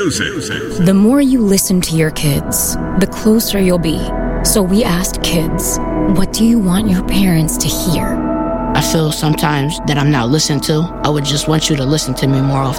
The more you listen to your kids, the closer you'll be. So we asked kids, what do you want your parents to hear? I feel sometimes that I'm not listened to. I would just want you to listen to me more often.